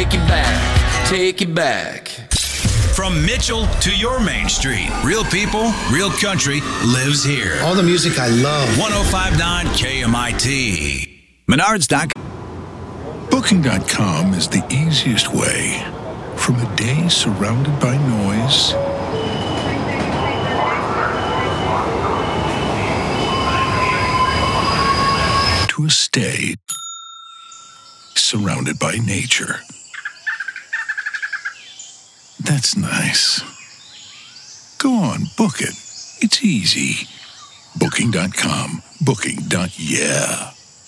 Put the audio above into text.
take it back, take it back. From Mitchell to your Main Street, real people, real country lives here. All the music I love. 105.9 KMIT. Menards.com. Booking.com is the easiest way from a day surrounded by noise to a stay surrounded by nature. That's nice. Go on, book it. It's easy. Booking.com. Booking.yeah.